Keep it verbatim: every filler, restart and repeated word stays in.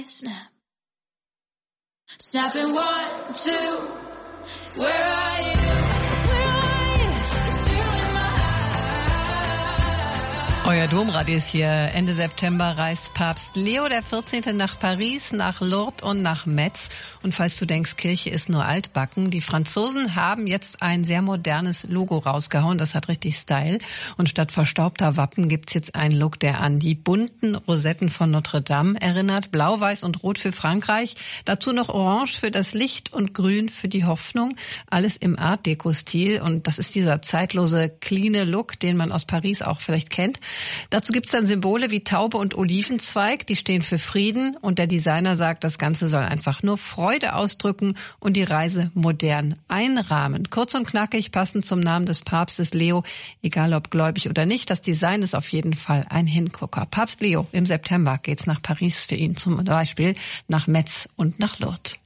Snap. Snapping one, two, where are you? Where are you? It's you in my eyes. Euer Domradio ist hier. Ende September reist Papst Leo der vierzehnte nach Paris, nach Lourdes und nach Metz. Und falls du denkst, Kirche ist nur altbacken, die Franzosen haben jetzt ein sehr modernes Logo rausgehauen. Das hat richtig Style. Und statt verstaubter Wappen gibt's jetzt einen Look, der an die bunten Rosetten von Notre Dame erinnert. Blau, Weiß und Rot für Frankreich. Dazu noch Orange für das Licht und Grün für die Hoffnung. Alles im Art-Deco-Stil. Und das ist dieser zeitlose, cleane Look, den man aus Paris auch vielleicht kennt. Dazu gibt's dann Symbole wie Taube und Olivenzweig. Die stehen für Frieden. Und der Designer sagt, das Ganze soll einfach nur Freude ausdrücken und die Reise modern einrahmen. Kurz und knackig, passend zum Namen des Papstes Leo, egal ob gläubig oder nicht, das Design ist auf jeden Fall ein Hingucker. Papst Leo, im September geht's nach Paris für ihn, zum Beispiel nach Metz und nach Lourdes.